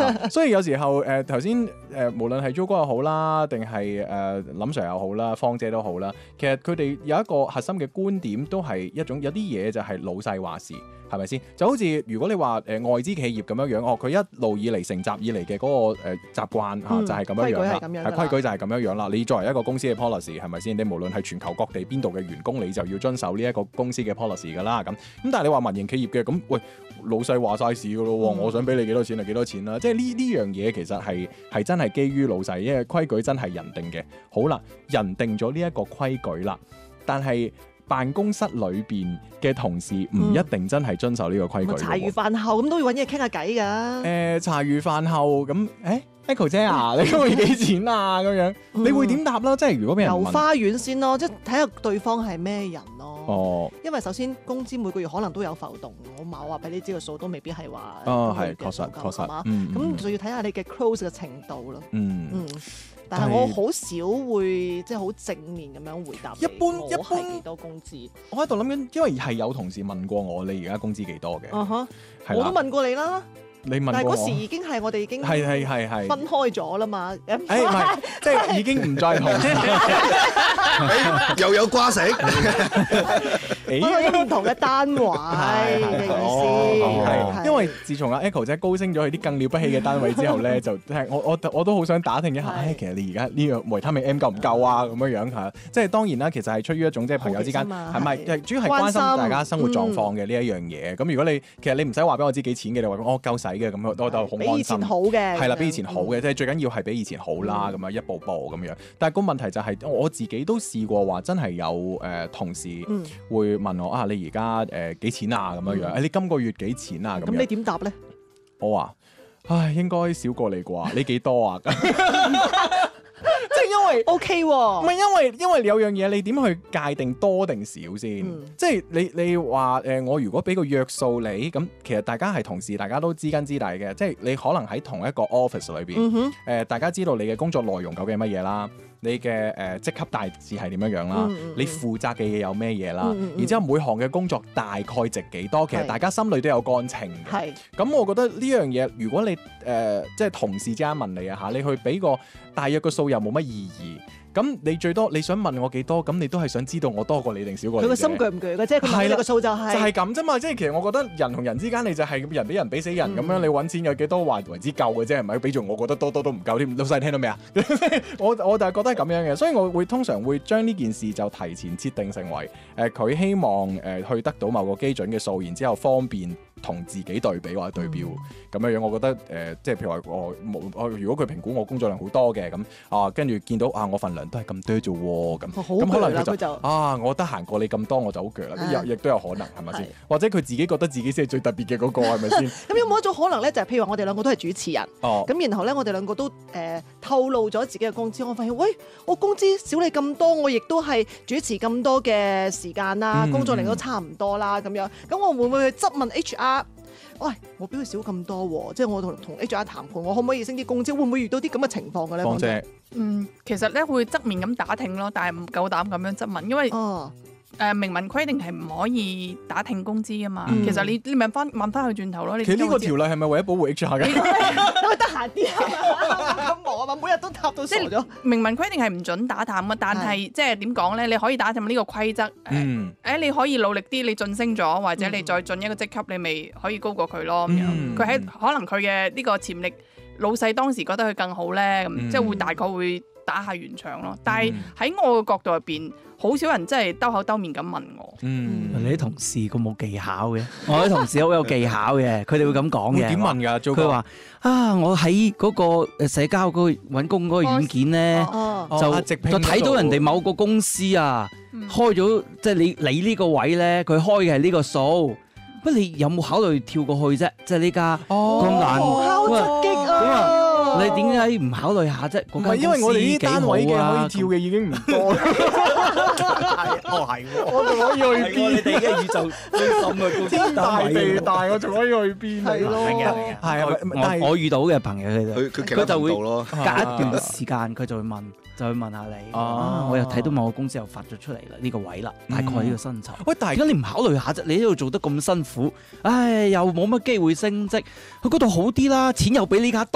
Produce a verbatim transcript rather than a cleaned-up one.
啊。所以有時候誒頭先誒無論係 Jo 哥又好啦，定係誒林 Sir 又好啦，芳姐都好啦，其實佢哋有一個核心嘅觀點都係一種有啲嘢就係老細話事，係咪先？就好似如果你話誒、呃、外資企業咁樣樣，哦佢一路以嚟承襲以嚟嘅嗰個誒、呃、習慣嚇、 嗯、 就係咁樣樣啦， 係規矩就係咁樣樣啦。你作為一個公司嘅 policy 係咪先？你無論係全球各地邊度嘅員工，你就要遵守呢一個公司嘅 policy 㗎啦。咁咁但係你話民營企業嘅咁，喂老細話晒事㗎咯喎，嗯、我想俾你幾多錢就幾多錢啦。即係呢呢樣嘢其實係係真係基於老細，因為規矩真係人定嘅。好啦，人定咗呢一個規矩啦，但係辦公室裏邊嘅同事唔一定真係遵守呢個規矩、嗯。 茶餘飯後咁都要揾嘢傾下偈㗎。誒、 呃，茶餘飯後咁，誒 Echo 姐啊，你今個月幾錢啊？咁樣、嗯、你會點答啦？即係如果俾人問，遊花園先咯，即係睇下對方係咩人咯。 哦， 因為首先工資每個月可能都有浮動，我冇話俾你知個數都未必係話。 哦，係確實確實， 咁、 嗯、 就要睇下你嘅 close 嘅程度咯。 嗯。 嗯但係我好少會即係好正面咁樣回答你。一般一般幾多工資？ 我喺度諗緊，因為係有同事問過我，你而家工資幾多嘅？ 嗯哼、 uh，huh, 我都問過你啦。 你問過我， 但係嗰時已經係我哋已經係係係係分開咗啦嘛。誒唔係，即係已經唔再同事， 又有瓜食。 分咗唔同嘅單位嘅意思。 係因為自從阿 Echo 姐高升咗去啲更了不起嘅單位之後咧，就係我我我都好想打聽一下，誒其實你而家呢個維他命 M 夠唔夠啊？咁樣樣嚇，即係當然啦，其實係出於一種即係朋友之間係咪？係主要係關心大家生活狀況嘅呢一樣嘢。咁如果你其實你唔使話俾我知幾錢嘅，你話我夠使嘅，咁我都好安心。 比以前好嘅係啦，比以前好嘅，即係最緊要係比以前好啦，咁樣一步步咁樣。但係個問題就係我自己都試過話，真係有誒同事會問我啊，你而家誒幾錢啊？咁樣樣，誒你今個月幾錢啊？咁樣。 咁你點答咧？ 我話，唉，應該少過你啩？你幾多啊？即係因為 OK 喎、啊， 唔係因為因為有樣嘢你點去界定多定少先？嗯、即係你你話誒、呃，我如果俾個約數你，咁其實大家係同事，大家都知根知底嘅。即係你可能喺同一個 office 裏邊，誒、嗯哼呃，大家知道你嘅工作內容究竟係乜嘢啦，你嘅誒職級大致係點樣樣啦，嗯嗯你負責嘅嘢有咩嘢啦，嗯嗯然之後每項嘅工作大概值幾多，其實大家心裏都有乾秤嘅。係咁，我覺得呢樣嘢，如果你誒、呃、即係同事之間問你啊嚇，你去俾個大約個數又冇乜意義。咁你最多你想問我幾多，咁你都係想知道我多過你定少過你。佢個心鋸唔鋸嘅啫，佢問你個數就係、是、 就係咁啫嘛。即係其實我覺得人同人之間，你就係人俾人俾死人咁、嗯、樣，你揾錢有幾多話為之夠嘅啫，係咪？俾住我覺得多多都唔夠添。老細聽到未啊？我我就係覺得係咁樣嘅，所以我會通常會將呢件事就提前設定成為誒佢、呃、希望誒、呃、去得到某個基準嘅數，然之後方便同自己對比或者對標咁樣樣。我覺得誒、呃、即係譬如話我我如果佢評估我工作量好多嘅咁啊，跟住見到啊我份糧都係咁多啫喎，咁咁可能佢就，就啊我得閒過你咁多我就好鋸啦，亦都有可能係咪先？或者佢自己覺得自己先係最特別嘅嗰個係咪先？ 咁有冇一種可能咧？就係、是、譬如話我哋兩個都係主持人，咁、哦、然後咧我哋兩個都誒、呃、透露咗自己嘅工資，我發現喂我工資少你咁多，我亦都係主持咁多嘅時間啦，工作量都差唔多啦咁樣，咁我會唔會去質問 H R？喂，我比佢少咁多喎，即係我同同 H R 談判，我可唔可以升啲工資？會唔會遇到啲咁嘅情況嘅咧？ 芳姐， 嗯，其實咧會側面咁打聽咯，但係唔夠膽咁樣質問，因為誒、哦呃、明文規定係唔可以打聽工資噶嘛。嗯、其實你你問翻問翻佢轉頭咯。你其實呢個條例係咪為咗保護 H R 嘅？ 因為得閒啲咁忙啊嘛，每日都答到傻咗。 明文規定係唔準打探啊，但係是即係點講咧？你可以打探呢個規則。嗯。誒、呃，你可以努力啲，你晉升咗，或者你再進一個職級，你咪可以高過佢咯。咁樣佢喺可能佢嘅呢個潛力，老細當時覺得佢更好咧，咁、嗯、即係會大概會打下圓場咯。但係喺我嘅角度入邊，好少人真係兜口兜面咁問我。 嗯，你啲同事咁冇技巧嘅，我啲同事好有技巧嘅，佢哋會咁講嘅。 點問㗎？ 佢話啊，我喺嗰個社交嗰個揾工嗰個軟件咧， 哦、 就就睇到人哋某個公司啊，嗯、開咗即係你你呢個位咧，佢開嘅係呢個數。不，你有冇考慮跳過去啫？即係呢家咁難， 突擊啊！ 你點解唔考慮下啫？ 唔係因為我哋呢啲單位嘅可以跳嘅已經唔多。係，哦係喎，我仲可以去邊？ 你哋嘅宇宙最深嘅天大地大，我仲可以去邊？係咯，係啊，但係我遇到嘅朋友佢就佢就會隔一段時間佢就會問。就去問下你，啊，我又睇到某個公司又發咗出嚟啦，呢個位啦，大概呢個薪酬。喂，但係點解你唔考慮下啫？你喺度做得咁辛苦，唉，又冇乜機會升職，去嗰度好啲啦，錢又比呢家多。